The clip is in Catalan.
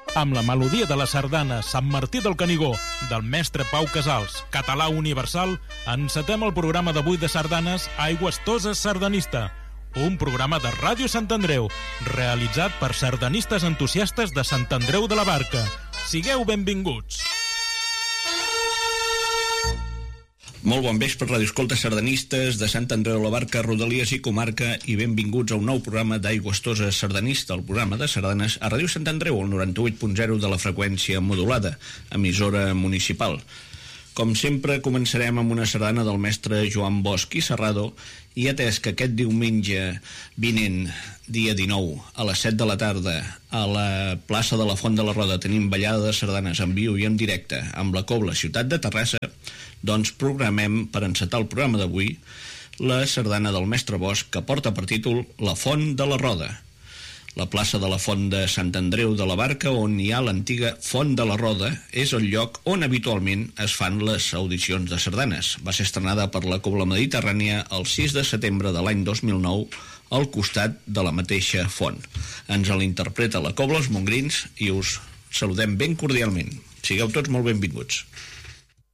Amb la melodia de la sardana Sant Martí del Canigó, del mestre Pau Casals, català universal, encetem el programa d'avui de sardanes Aigües Toses Sardanista, un programa de Ràdio Sant Andreu, realitzat per sardanistes entusiastes de Sant Andreu de la Barca. Sigueu benvinguts! Molt bon vespre, radioescoltes sardanistes de Sant Andreu de la Barca, Rodalies i Comarca, i benvinguts a un nou programa d'Aigües Toses Sardanista, el programa de sardanes a Ràdio Sant Andreu, el 98.0 de la freqüència modulada, emissora municipal. Com sempre, començarem amb una sardana del mestre Joan Bosch i Serrado, i atès que aquest diumenge vinent, dia 19, a les 7 de la tarda, a la plaça de la Font de la Roda tenim ballada de sardanes en viu i en directe amb la Cobla Ciutat de Terrassa, doncs programem per encetar el programa d'avui la sardana del mestre Bosch que porta per títol La Font de la Roda. La plaça de la Font de Sant Andreu de la Barca, on hi ha l'antiga Font de la Roda, és el lloc on habitualment es fan les audicions de sardanes. Va ser estrenada per la Cobla Mediterrània el 6 de setembre de l'any 2009 al costat de la mateixa font. Ens l'interpreta la Cobla Els Mongrins i us saludem ben cordialment. Sigueu tots molt benvinguts.